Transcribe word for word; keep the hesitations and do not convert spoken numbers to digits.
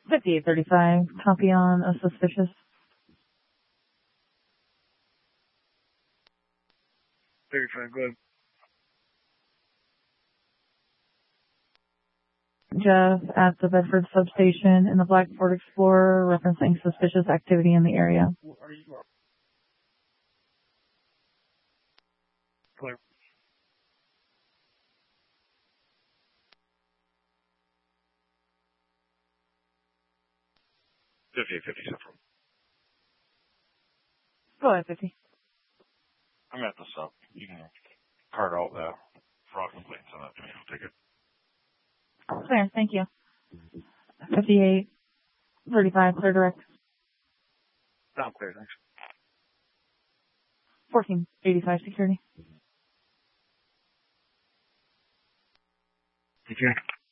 fifty-eight thirty-five, copy on a suspicious. thirty-five, go ahead. Jeff at the Bedford substation in the Black Ford Explorer referencing suspicious activity in the area. Clear. fifty-eight fifty Central. Go ahead, fifty. I'm at the sub. You can card out the fraud complaint and send that to me. I'll take it. Clear, thank you. fifty-eight thirty-five, clear direct. No, I'm clear, thanks. fourteen eighty-five, security. Take care.